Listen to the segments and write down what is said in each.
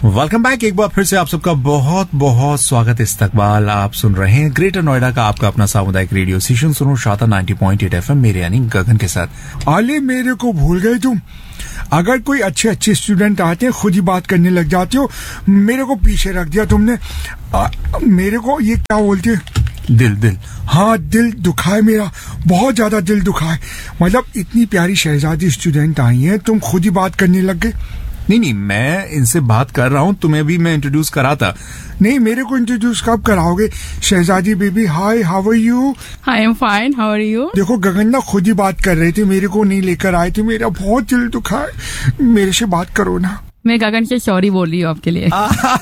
Welcome back. एक बार फिर से आप सबका बहुत बहुत स्वागत। इस्तकबाल आप सुन रहे हैं ग्रेटर नोएडा का आपका अपना सामुदायिक रेडियो स्टेशन सुनो शाता 90.8 FM मेरे यानी गगन के साथ। आले मेरे को भूल गए तुम। अगर कोई अच्छे स्टूडेंट आते हैं खुद ही बात करने लग जाते हो। मेरे को पीछे रख दिया तुमने। मेरे को ये क्या बोलते हैं? दिल। हाँ, दिल दुखा है मेरा, बहुत ज्यादा दिल दुखा है। मतलब इतनी प्यारी शहजादी स्टूडेंट आई है, तुम खुद ही बात करने लग गए। नहीं, मैं इनसे बात कर रहा हूँ, तुम्हें भी मैं इंट्रोड्यूस करा था। नहीं, मेरे को इंट्रोड्यूस कब कराओगे? शहजादी baby, hi, how are you? I am fine, how are you? देखो गगन ना खुद ही बात कर रहे थे, मेरे को नहीं लेकर आए थे। मेरा बहुत दिल दुखा है, मेरे से बात करो ना। मैं गगन से सॉरी बोल रही हूँ आपके लिए।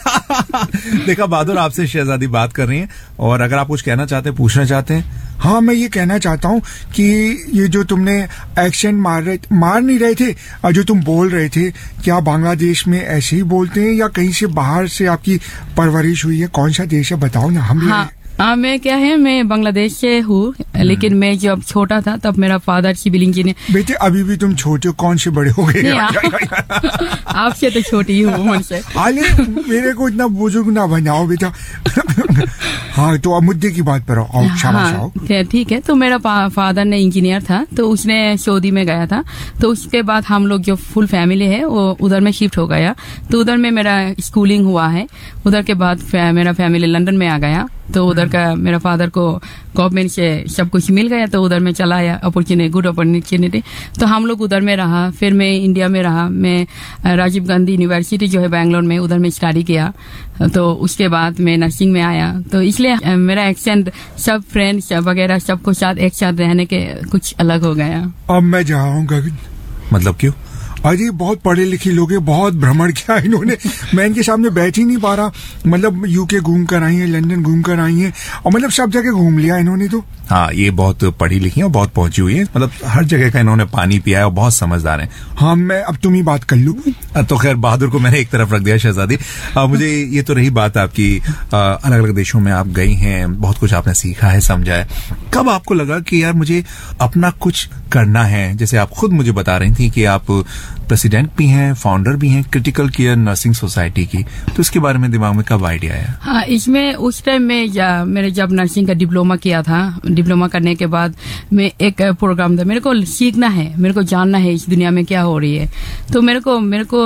देखा बहादुर, आपसे शहजादी बात कर रही हैं और अगर आप कुछ कहना चाहते हैं, पूछना चाहते हैं। हाँ, मैं ये कहना चाहता हूँ कि ये जो तुमने एक्सेंट मार नहीं रहे थे, जो तुम बोल रहे थे, क्या बांग्लादेश में ऐसे ही बोलते हैं या कहीं से बाहर से आपकी परवरिश हुई है? कौन सा देश है बताओ ना। हम मैं क्या है, मैं बांग्लादेश से हूँ, लेकिन मैं जब छोटा था तब मेरा फादर सिविल इंजीनियर। बेटे अभी भी तुम छोटे हो, कौन से बड़े हो गए? आपसे तो छोटी हूँ मुझसे। मेरे को इतना बुजुर्ग ना बनाओ बेटा। हाँ, तो अब मुद्दे की बात पर आओ। हाँ, ठीक है। तो मेरा फादर ने इंजीनियर था, तो उसने सऊदी में गया था। तो उसके बाद हम लोग जो फुल फैमिली है वो उधर में शिफ्ट हो गया। तो उधर में मेरा स्कूलिंग हुआ है। उधर के बाद मेरा फैमिली लंदन में आ गया। तो उधर का मेरा फादर को गवर्नमेंट से सब कुछ मिल गया, तो उधर में चला आया, अपॉर्चुनिटी, गुड अपॉर्चुनिटी। तो हम लोग उधर में रहा। फिर मैं इंडिया में रहा। मैं राजीव गांधी यूनिवर्सिटी जो है बैंगलोर में, उधर में स्टडी किया। तो उसके बाद मैं नर्सिंग में आया। तो इसलिए मेरा एक्सेंट सब फ्रेंड्स वगैरह सबको साथ एक साथ रहने के कुछ अलग हो गया। अब मैं जा रहा हूँ गगन। मतलब क्यों? अरे बहुत पढ़े लिखे लोग हैं, बहुत भ्रमण किया इन्होंने। मैं इनके सामने बैठ ही नहीं पा रहा। मतलब यूके घूम कर आई है, लंदन घूम कर आई है, और मतलब सब जगह घूम लिया इन्होंने। तो हाँ, ये बहुत पढ़ी लिखी है और बहुत पहुंची हुई है। मतलब हर जगह का इन्होंने पानी पिया है और बहुत समझदार हैं। हाँ, मैं अब तुम ही बात कर लूँ। तो खैर, बहादुर को मैंने एक तरफ रख दिया। शहजादी, मुझे ये तो रही बात आपकी, अलग अलग देशों में आप गई हैं, बहुत कुछ आपने सीखा है, समझा है। कब आपको लगा कि यार मुझे अपना कुछ करना है? जैसे आप खुद मुझे बता रही थी कि आप प्रेसिडेंट भी हैं, फाउंडर भी हैं क्रिटिकल केयर नर्सिंग सोसाइटी की, तो इसके बारे में दिमाग में कब आइडिया आया? हाँ, इसमें उस टाइम में मेरे जब नर्सिंग का डिप्लोमा किया था, डिप्लोमा करने के बाद मैं एक प्रोग्राम था, मेरे को सीखना है, मेरे को जानना है इस दुनिया में क्या हो रही है। तो मेरे को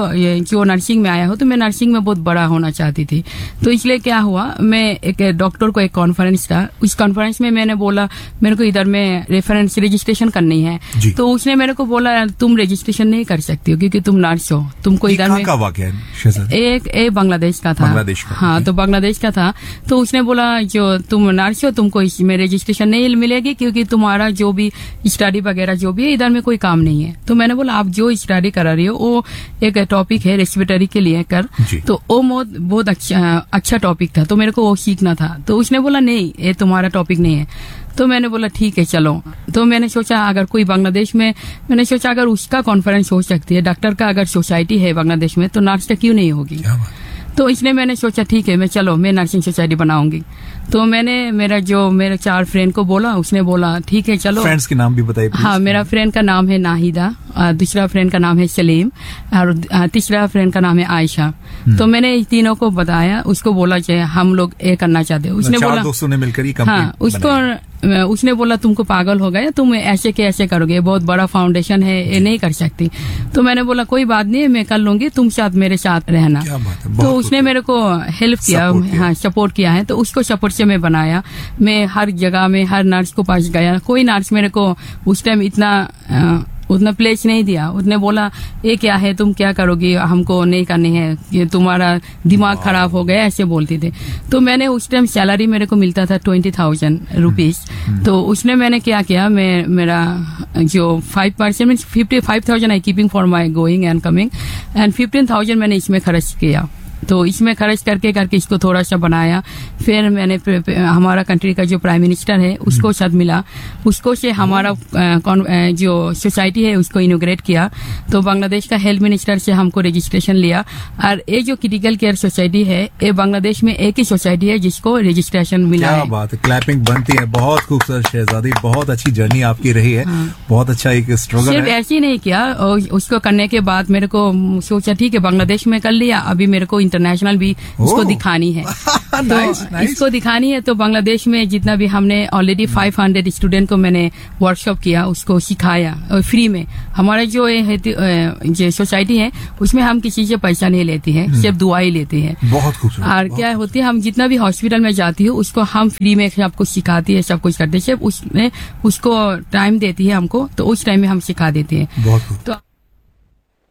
जो नर्सिंग में आया हो, तो मैं नर्सिंग में बहुत बड़ा होना चाहती थी। तो इसलिए क्या हुआ, मैं एक डॉक्टर को, एक कॉन्फ्रेंस था, उस कॉन्फ्रेंस में मैंने बोला मेरे को इधर में रेफरेंस रजिस्ट्रेशन करनी है। तो उसने मेरे को बोला तुम रजिस्ट्रेशन नहीं कर सकती हो क्योंकि तुम नर्स हो, तुमको इधर में। का वाकया है? एक बांग्लादेश का था। बांग्लादेश का? हाँ, तो बांग्लादेश का था। तो उसने बोला जो तुम नर्स हो, तुमको इसमें रजिस्ट्रेशन नहीं मिलेगी क्योंकि तुम्हारा जो भी स्टडी वगैरह जो भी है, इधर में कोई काम नहीं है। तो मैंने बोला आप जो स्टडी करा रही हो वो एक टॉपिक है रेस्पिरेटरी के लिए कर, तो वो बहुत अच्छा टॉपिक था, तो मेरे को वो सीखना था। तो उसने बोला नहीं, ये तुम्हारा टॉपिक नहीं है। तो मैंने बोला ठीक है चलो। तो मैंने सोचा अगर कोई बांग्लादेश में, मैंने सोचा अगर उसका कॉन्फ्रेंस हो सकती है, डॉक्टर का अगर सोसाइटी है बांग्लादेश में, तो नर्स का क्यों नहीं होगी? तो इसलिए मैंने सोचा ठीक है, मैं नर्सिंग सोसाइटी बनाऊंगी। तो मैंने मेरे 4 फ्रेंड को बोला, उसने बोला ठीक है चलो। फ्रेंड्स के नाम भी बताइए। हाँ, मेरा फ्रेंड का नाम है नाहिदा, दूसरा फ्रेंड का नाम है सलीम, और तीसरा फ्रेंड का नाम है आयशा। तो मैंने इन तीनों को बताया, उसको बोला कि हम लोग ये करना चाहते हैं। उसने बोला दोस्तों ने मिलकर ही उसने बोला तुमको पागल हो गया, तुम ऐसे के ऐसे करोगे, बहुत बड़ा फाउंडेशन है, ये नहीं कर सकती। तो मैंने बोला कोई बात नहीं, मैं कर लूंगी, तुम साथ मेरे साथ रहना। तो उसने मेरे को हेल्प किया, हाँ सपोर्ट किया है। तो उसको सपोर्ट से मैं बनाया। मैं हर जगह में हर नर्स को पास गया, कोई नर्स मेरे को उस टाइम उतना प्लेस नहीं दिया। उसने बोला ये क्या है, तुम क्या करोगी, हमको नहीं करनी है, ये तुम्हारा दिमाग खराब हो गया, ऐसे बोलती थी। तो मैंने उस टाइम सैलरी मेरे को मिलता था 20,000 रुपीज। तो उसने मैंने क्या किया, मेरा जो 5% mean 55,000 I keeping for my going and coming, and 15,000 मैंने इसमें खर्च किया। तो इसमें खर्च करके इसको थोड़ा सा बनाया। फिर मैंने हमारा कंट्री का जो प्राइम मिनिस्टर है उसको साथ मिला, उसको से हमारा जो सोसाइटी है उसको इनोग्रेट किया। तो बांग्लादेश का हेल्थ मिनिस्टर से हमको रजिस्ट्रेशन लिया। और ये जो क्रिटिकल केयर सोसाइटी है, ये बांग्लादेश में एक ही सोसाइटी है जिसको रजिस्ट्रेशन मिला है। क्या बात है, क्लैपिंग बनती है। बहुत खूबसूरत शहजादी, बहुत अच्छी जर्नी आपकी रही है। बहुत अच्छा एक स्ट्रगल है। सिर्फ ऐसे ही नहीं किया, उसको करने के बाद मेरे को सोचा ठीक है बांग्लादेश में कर लिया, अभी मेरे को इंटरनेशनल भी उसको दिखानी है। तो इसको दिखानी है, तो बांग्लादेश में जितना भी हमने ऑलरेडी 500 स्टूडेंट को मैंने वर्कशॉप किया, उसको सिखाया और फ्री में। हमारा जो सोसाइटी है उसमें हम किसी से पैसा नहीं लेती है, सिर्फ दुआ ही लेती है। बहुत खूबसूरत। और क्या होती है, हम जितना भी हॉस्पिटल में जाती हूँ उसको हम फ्री में सब कुछ सिखाती है, सब कुछ करते हैं, सिर्फ उसको टाइम देती है हमको, तो उस टाइम में हम सिखा देते हैं। बहुत तो